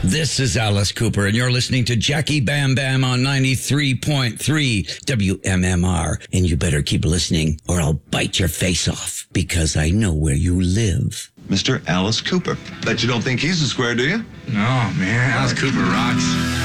This is Alice Cooper, and you're listening to Jackie Bam Bam on 93.3 WMMR. And you better keep listening, or I'll bite your face off, because I know where you live. Mr. Alice Cooper. Bet you don't think he's a square, do you? No, man. Alice Cooper rocks.